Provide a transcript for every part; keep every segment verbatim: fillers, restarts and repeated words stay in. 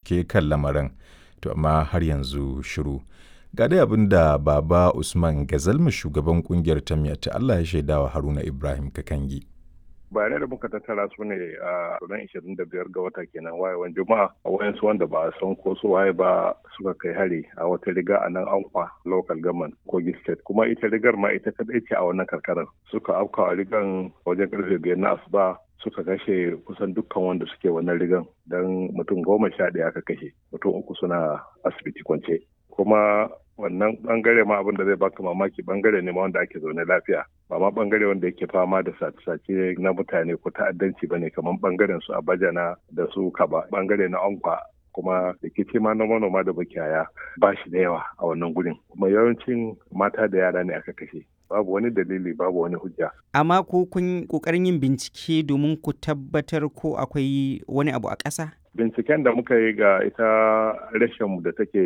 bincike kan lamarin, to amma har yanzu shiru. Ga dai abin da Baba Usman Gazalma shugaban kungiyar ta Miyatta Allah ya shaidawa Haruna Ibrahim Kakangi. Bayanai da muka tattara su ne a ranar ishirin da biyar ga wata kenan wayewan juma'a a wayansu wanda ba a san ko su waye ba suka kai hari a wata riga a nan Ankwa local government Kogi state, kuma ita rigar ma ita kadai ce a wannan karkarar. Suka afka a rigan wajen karfe biyar na asuba suka kashe kusan dukkan wanda suke wannan rigan, don mutum goma sha ɗaya aka kashe, mutum uku suna asibiti kwance. Kuma wannan bangare ma abin da zai baka mamaki bangare ne ma wanda ake zaune lafiya, ba ma bangare wanda yake fama da sace-sace na mutane ko ta'addanci bane kamar bangaren su Abajana da su Kaba, bangare na Ankwa. Kuma rikici ma na manoma da makiyaya ba shi da yawa a wannan gurin, kuma yawancin mata da yara ne aka kashe. Babu wani dalili, babu wani hujja. Amma ko kun kokarin yin bincike domin ku tabbatar ko akwai wani abu a ƙasa? Binciken da muka yi ga ita reshenmu da take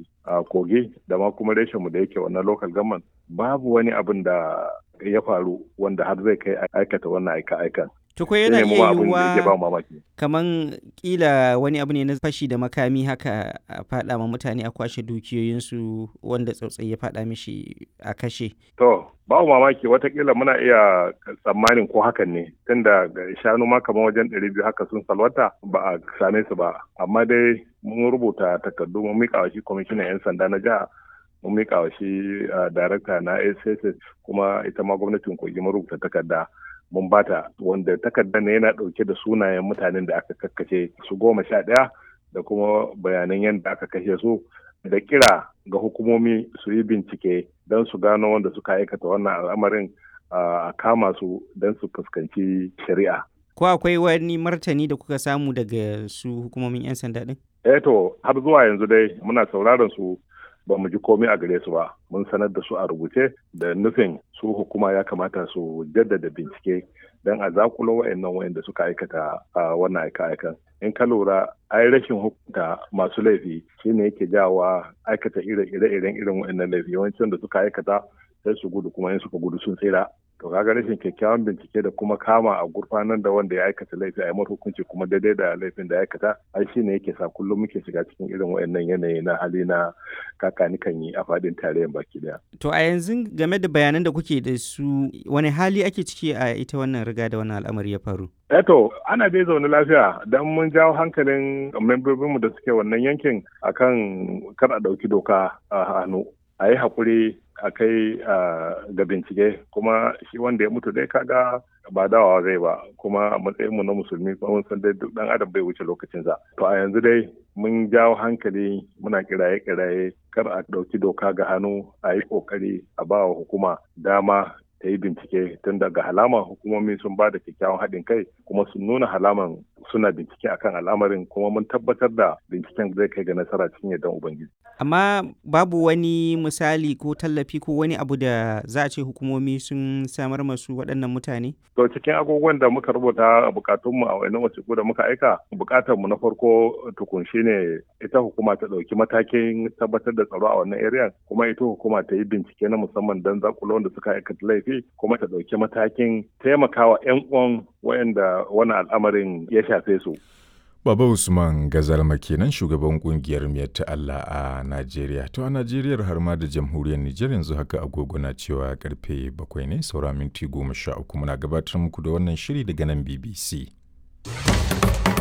a Kogi da ma kuma reshenmu da yake wannan local government, babu wani abin da ya faru wanda har zai kai aikata wannan aika-aikan. Tuko yana iya yiwuwa kaman kila wani abu ne na fashi da makami haka a faɗa ma mutane a kwashe dukiyoyinsu wanda tsautsayi ya faɗa mishi a kashe. To, babu mamaki watakila muna iya tsammanin ko hakan ne, tunda shanu ma kamar wajen ɗari biyu haka sun salwata ba a same su ba. Amma dai mun rubuta takardu mun miƙa wa shi kwamishinan 'yan sanda na jiha, mun miƙa wa shi darakta na S S S, kuma ita ma gwamnatin Kogi mun rubuta takarda. Mun bata wanda takardar ne yana ɗauke da sunayen mutanen da aka kakkace su goma sha ɗaya da kuma bayanan yadda aka kashe su, da kira ga hukumomi su yi bincike don su gano wanda suka aikata wannan al'amarin a kama su don su fuskanci shari'a. Ko akwai wani martani da kuka samu daga su hukumomin 'yan sanda ɗin? Eh to, har zuwa yanzu dai muna sauraron su, ba mu ji komai a gare su ba. Mun sanar da su a rubuce da nufin su hukuma ya kamata su jaddada bincike don a zakulo wa'annan wa'anda suka aikata a wannan aika-aikan. In ka lura, ai rashin hukunta masu laifi shine yake jawa aikata ire-iren irin wa'annan laifi. Yawancin da suka aikata sai su gudu, kuma in suka gudu sun tsira. To kaga rashin kyakkyawan bincike da kuma kama a gurfanar da wanda ya aikata laifi a yi hukunci kuma daidai da laifin da ya aikata, ai shine yake sa kullum muke shiga cikin irin wayannan yanayi na hali na kakani kan yi a fadin tarayyar baki daya. To a yanzu game da bayanan da kuke da su, wani hali ake ciki a ita wannan riga da wannan al'amari ya faru? Eh to, ana dai zaune lafiya don mun jawo hankalin membobinmu da suke wannan yankin akan kar a ɗauki doka a hannu. A yi haƙuri a kai ga bincike, kuma shi wanda ya mutu dai kaga ba dawa zai ba, kuma a matsayinmu na musulmi kuma mun san dai duk ɗan adam bai wuce lokacinsa. To a yanzu dai mun jawo hankali, muna kiraye-kiraye kar a ɗauki doka ga hannu, a yi ƙoƙari a ba wa hukuma dama ta yi bincike, tun daga halaman hukumomi sun ba da kyakkyawan haɗin kai kuma sun nuna halaman suna bincike akan al'amarin, kuma mun tabbatar da binciken zai kai ga nasara cikin yardan Ubangiji. Amma babu wani misali ko tallafi ko wani abu da za a ce hukumomi sun samar masu waɗannan mutane? To cikin agogon da muka rubuta bukatunmu a wannan wasiƙu da muka aika, bukatarmu na farko tukun shine ita hukuma ta ɗauki matakin tabbatar da tsaro a wannan area, kuma ita hukuma ta yi bincike na musamman don zakulo wanda suka aikata laifi, kuma ta ɗauki matakin taimakawa 'yan uwan wayanda wannan al'amarin ya shafe su. Baba Usman Gazalma kenan shugaban kungiyar Miyatta Allah a Najeriya. To a Najeriya har ma da jamhuriyar Nijar yanzu haka agogo na cewa karfe bakwai ne saura minti goma sha uku, muna gabatar muku da wannan shiri daga nan B B C.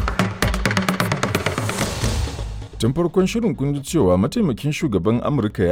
Tun farkon shirin kun ji cewa mataimakin shugaban Amurka ya